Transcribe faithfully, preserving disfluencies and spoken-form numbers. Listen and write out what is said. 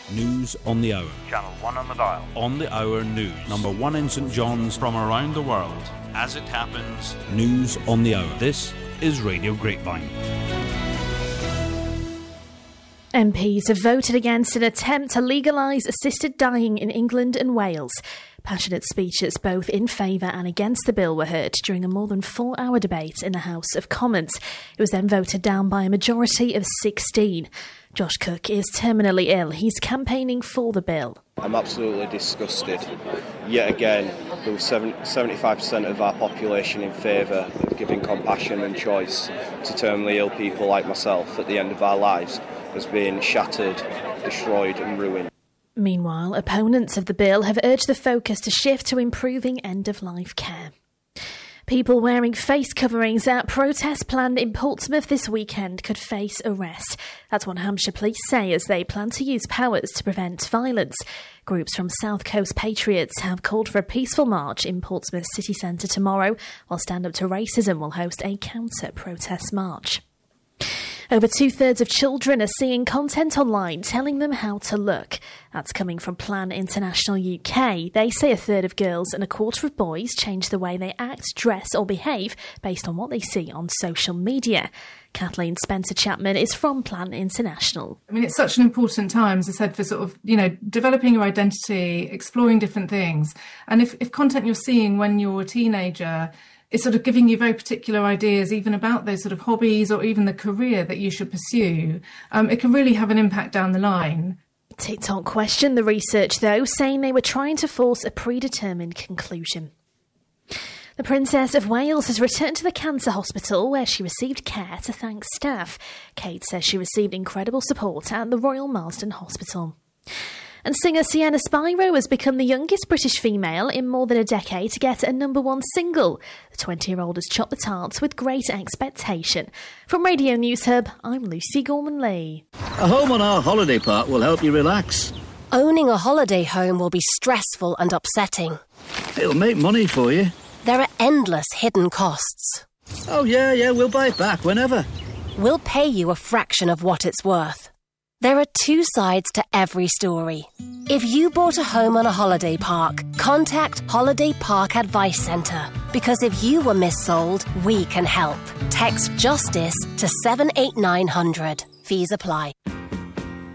News on the hour. Channel one on the dial. On the hour news. Number one in St John's. From around the world. As it happens. News on the hour. This is Radio Grapevine. M Ps have voted against an attempt to legalise assisted dying in England and Wales. Passionate speeches both in favour and against the bill were heard during a more than four-hour debate in the House of Commons. It was then voted down by a majority of sixteen. Josh Cook is terminally ill. He's campaigning for the bill. I'm absolutely disgusted. Yet again, there was seventy-five percent of our population in favour of giving compassion and choice to terminally ill people like myself at the end of our lives has been shattered, destroyed and ruined. Meanwhile, opponents of the bill have urged the focus to shift to improving end-of-life care. People wearing face coverings at protests planned in Portsmouth this weekend could face arrest. That's what Hampshire Police say as they plan to use powers to prevent violence. Groups from South Coast Patriots have called for a peaceful march in Portsmouth city centre tomorrow, while Stand Up to Racism will host a counter-protest march. Over two-thirds of children are seeing content online telling them how to look. That's coming from Plan International U K. They say a third of girls and a quarter of boys change the way they act, dress or behave based on what they see on social media. Kathleen Spencer-Chapman is from Plan International. I mean, it's such an important time, as I said, for sort of, you know, developing your identity, exploring different things. And if, if content you're seeing when you're a teenager is sort of giving you very particular ideas even about those sort of hobbies or even the career that you should pursue, um, it can really have an impact down the line. TikTok questioned the research, though, saying they were trying to force a predetermined conclusion. The Princess of Wales has returned to the cancer hospital where she received care to thank staff. Kate says she received incredible support at the Royal Marsden Hospital. And singer Sienna Spyro has become the youngest British female in more than a decade to get a number one single. The twenty-year-old has chopped the charts with great expectation. From Radio News Hub, I'm Lucy Gorman-Lee. A home on our holiday park will help you relax. Owning a holiday home will be stressful and upsetting. It'll make money for you. There are endless hidden costs. Oh, yeah, yeah, we'll buy it back whenever. We'll pay you a fraction of what it's worth. There are two sides to every story. If you bought a home on a holiday park, contact Holiday Park Advice Centre. Because if you were missold, we can help. Text JUSTICE to seven eight nine hundred. Fees apply.